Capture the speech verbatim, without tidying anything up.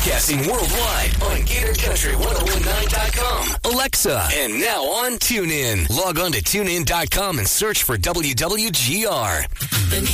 Broadcasting worldwide on Gator Country ten nineteen dot com, Alexa, and now on TuneIn. Log on to tune in dot com and search for W W G R.